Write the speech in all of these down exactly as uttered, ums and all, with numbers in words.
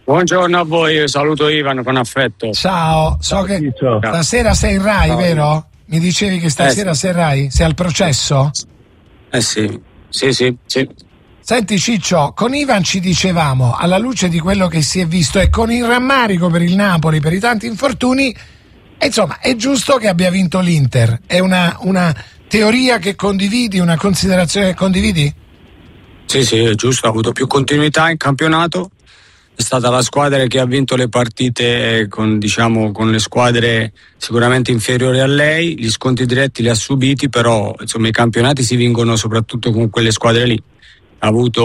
Buongiorno a voi, saluto Ivan con affetto. Ciao, so Ciao, che Ciccio. Stasera sei in Rai, Ciao. Vero? Mi dicevi che stasera eh, sei in Rai? Sei al processo? Eh sì, sì, sì, sì. Senti Ciccio, con Ivan ci dicevamo, alla luce di quello che si è visto e con il rammarico per il Napoli, per i tanti infortuni, insomma, è giusto che abbia vinto l'Inter. È una, una teoria che condividi, una considerazione che condividi? Sì, sì, è giusto, ha avuto più continuità in campionato. È stata la squadra che ha vinto le partite con, diciamo, con le squadre sicuramente inferiori a lei, gli scontri diretti li ha subiti, però insomma i campionati si vincono soprattutto con quelle squadre lì. Ha avuto,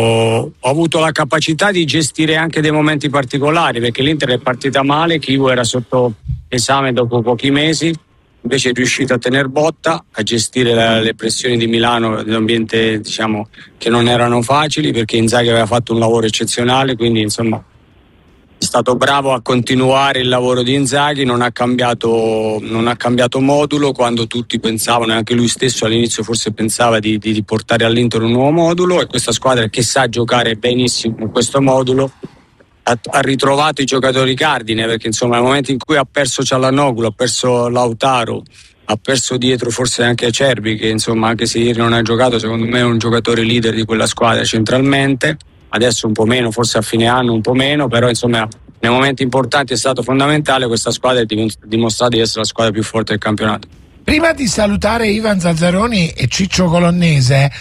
ho avuto la capacità di gestire anche dei momenti particolari, perché l'Inter è partita male, Chivo era sotto esame dopo pochi mesi, invece è riuscito a tener botta, a gestire la, le pressioni di Milano, dell'ambiente diciamo che non erano facili, perché Inzaghi aveva fatto un lavoro eccezionale, quindi insomma è stato bravo a continuare il lavoro di Inzaghi, non ha cambiato, non ha cambiato modulo quando tutti pensavano, e anche lui stesso all'inizio forse pensava di, di, di portare all'Inter un nuovo modulo, e questa squadra che sa giocare benissimo in questo modulo ha, ha ritrovato i giocatori cardine, perché insomma nel momento in cui ha perso Cialanoglu, ha perso Lautaro, ha perso dietro forse anche Acerbi, che insomma anche se ieri non ha giocato, secondo me è un giocatore leader di quella squadra centralmente. Adesso un po' meno, forse a fine anno un po' meno, però insomma nei momenti importanti è stato fondamentale. Questa squadra è dimostrata di essere la squadra più forte del campionato. Prima di salutare Ivan Zazzaroni e Ciccio Colonnese,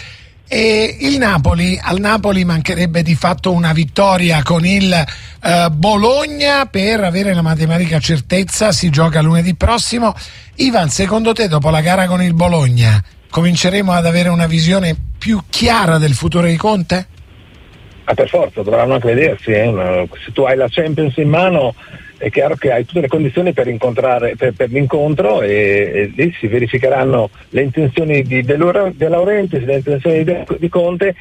e il Napoli, al Napoli mancherebbe di fatto una vittoria con il eh, Bologna per avere la matematica certezza. Si gioca lunedì prossimo. Ivan, secondo te dopo la gara con il Bologna cominceremo ad avere una visione più chiara del futuro di Conte? Ah, per forza, dovranno anche vedersi, eh. Se tu hai la Champions in mano è chiaro che hai tutte le condizioni per incontrare per, per l'incontro, e, e lì si verificheranno le intenzioni di De Laurentiis, le intenzioni di, di Conte.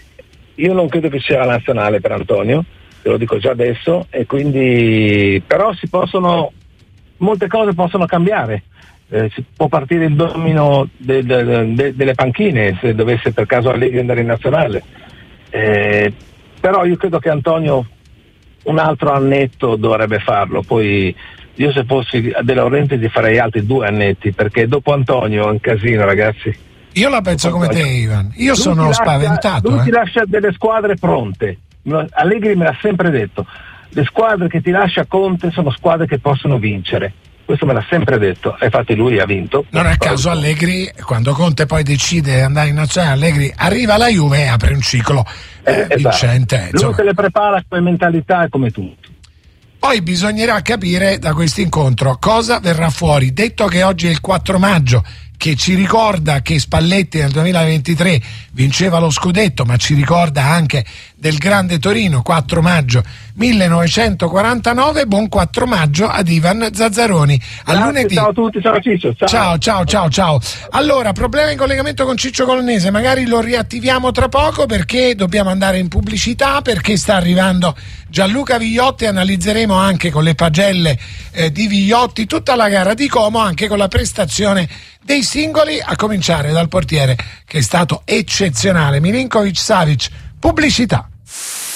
Io non credo che sia la nazionale per Antonio, te lo dico già adesso, e quindi però si possono molte cose possono cambiare. Eh, si può partire il domino de, de, de, delle panchine se dovesse per caso Allegri andare in nazionale. Eh, però io credo che Antonio un altro annetto dovrebbe farlo, poi io se fossi De Laurentiis ti farei altri due annetti, perché dopo Antonio è un casino, ragazzi. Io la penso come te, Ivan, io lui sono lascia, spaventato lui eh. ti lascia delle squadre pronte. Allegri me l'ha sempre detto, le squadre che ti lascia Conte sono squadre che possono vincere. Questo me l'ha sempre detto, e infatti lui ha vinto. Non è caso Allegri, quando Conte poi decide di andare in nazionale, Allegri arriva alla Juve e apre un ciclo eh, eh, vincente. Esatto. Lui te le prepara come mentalità e come tutto. Poi bisognerà capire da questo incontro cosa verrà fuori. Detto che oggi è il quattro maggio, che ci ricorda che Spalletti nel duemilaventitré vinceva lo scudetto, ma ci ricorda anche del grande Torino, quattro maggio millenovecentoquarantanove. Buon quattro maggio ad Ivan Zazzaroni. A Grazie, lunedì. Ciao a tutti, ciao Ciccio. Ciao. ciao, ciao, ciao, ciao. Allora, problema in collegamento con Ciccio Colonnese, magari lo riattiviamo tra poco perché dobbiamo andare in pubblicità, perché sta arrivando Gianluca Vigliotti. Analizzeremo anche con le pagelle eh, di Vigliotti tutta la gara di Como, anche con la prestazione dei singoli, a cominciare dal portiere che è stato eccezionale, Milinkovic Savic. Pubblicità.